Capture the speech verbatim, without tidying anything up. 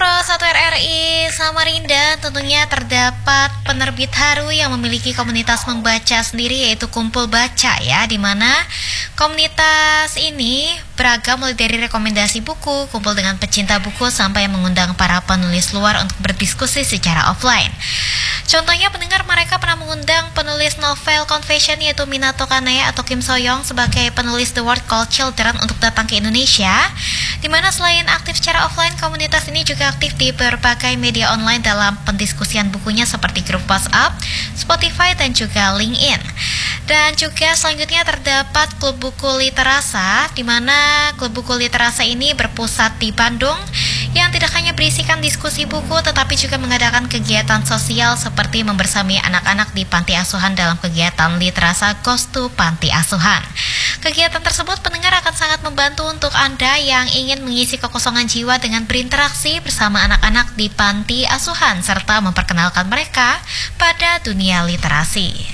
Pro satu R R I Samarinda tentunya terdapat penerbit haru yang memiliki komunitas membaca sendiri, yaitu Kumpul Baca ya, di mana komunitas ini beragam mulai dari rekomendasi buku, kumpul dengan pecinta buku, sampai mengundang para penulis luar untuk berdiskusi secara offline. Contohnya pendengar, mereka pernah mengundang penulis novel Confession yaitu Minato Kanaya atau Kim Soyoung sebagai penulis The World Called Children untuk datang ke Indonesia, di mana selain aktif secara offline, komunitas ini juga aktif di berbagai media online dalam pendiskusian bukunya seperti grup WhatsApp, Spotify, dan juga LinkedIn. Dan juga selanjutnya terdapat Klub Buku Literasa, di mana Klub Buku Literasa ini berpusat di Bandung, yang tidak hanya berisikan diskusi buku, tetapi juga mengadakan kegiatan sosial seperti membersami anak-anak di panti asuhan dalam kegiatan Literasa Goes to Panti Asuhan. Kegiatan tersebut pendengar akan sangat membantu untuk Anda yang ingin mengisi kekosongan jiwa dengan berinteraksi bersama anak-anak di panti asuhan, serta memperkenalkan mereka pada dunia literasi.